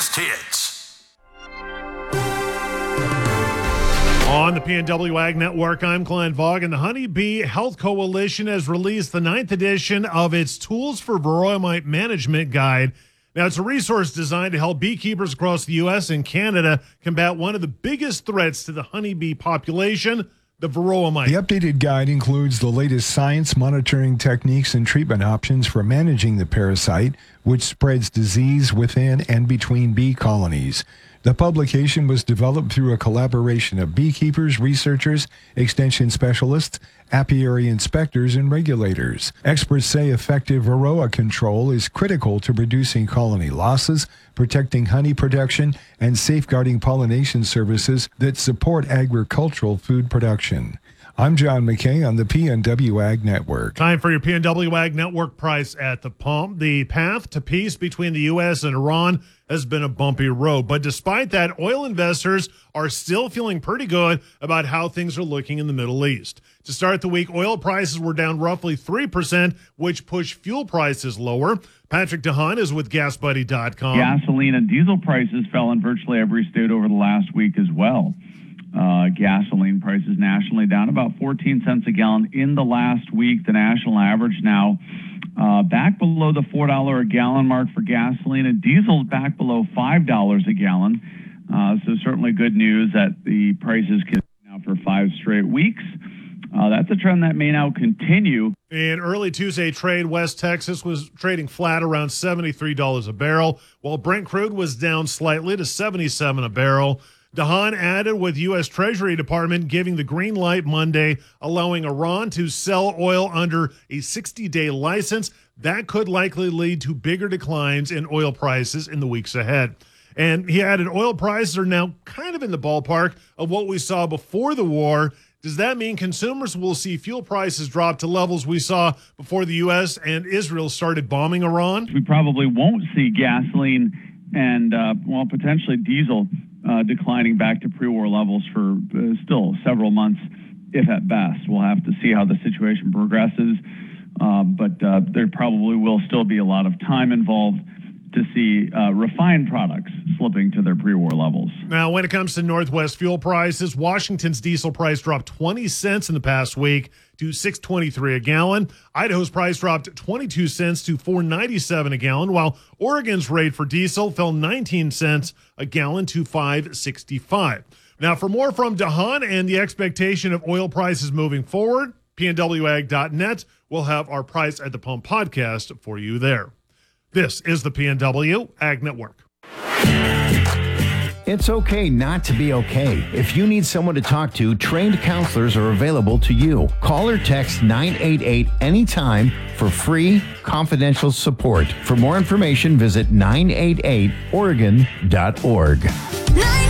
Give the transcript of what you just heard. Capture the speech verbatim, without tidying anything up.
greatest hits. On the P N W Ag Network, I'm Glenn Vaughn, and the Honeybee Health Coalition has released the ninth edition of its Tools for Varroa Mite Management Guide. Now, it's a resource designed to help beekeepers across the U S and Canada combat one of the biggest threats to the honeybee population, the varroa mite. The updated guide includes the latest science, monitoring techniques, and treatment options for managing the parasite, which spreads disease within and between bee colonies. The publication was developed through a collaboration of beekeepers, researchers, extension specialists, apiary inspectors, and regulators. Experts say effective varroa control is critical to reducing colony losses, protecting honey production, and safeguarding pollination services that support agricultural food production. I'm John McKay on the P N W Ag Network. Time for your P N W Ag Network price at the pump. The path to peace between the U S and Iran has been a bumpy road. But despite that, oil investors are still feeling pretty good about how things are looking in the Middle East. To start the week, oil prices were down roughly three percent, which pushed fuel prices lower. Patrick DeHaan is with gas buddy dot com. Gasoline and diesel prices fell in virtually every state over the last week as well. Uh, gasoline prices nationally down about fourteen cents a gallon in the last week. The national average now uh, back below the four dollars a gallon mark for gasoline, and diesel's back below five dollars a gallon. Uh, so certainly good news that the prices can now for five straight weeks. Uh, that's a trend that may now continue. In early Tuesday trade, West Texas was trading flat around seventy-three dollars a barrel, while Brent crude was down slightly to seventy-seven dollars a barrel. DeHaan added with U S Treasury Department giving the green light Monday, allowing Iran to sell oil under a sixty-day license. That could likely lead to bigger declines in oil prices in the weeks ahead. And he added oil prices are now kind of in the ballpark of what we saw before the war. Does that mean consumers will see fuel prices drop to levels we saw before the U S and Israel started bombing Iran? We probably won't see gasoline and, uh, well, potentially diesel Uh, declining back to pre-war levels for uh, still several months, if at best. We'll have to see how the situation progresses, uh, but uh, there probably will still be a lot of time involved to see uh, refined products slipping to their pre-war levels. Now, when it comes to Northwest fuel prices, Washington's diesel price dropped twenty cents in the past week to six twenty-three a gallon. Idaho's price dropped twenty-two cents to four ninety-seven a gallon, while Oregon's rate for diesel fell nineteen cents a gallon to five sixty-five. Now, for more from DeHaan and the expectation of oil prices moving forward, P N W ag dot net will have our Price at the Pump podcast for you there. This is the P N W Ag Network. It's okay not to be okay. If you need someone to talk to, trained counselors are available to you. Call or text nine eight eight anytime for free, confidential support. For more information, visit nine eight eight oregon dot org.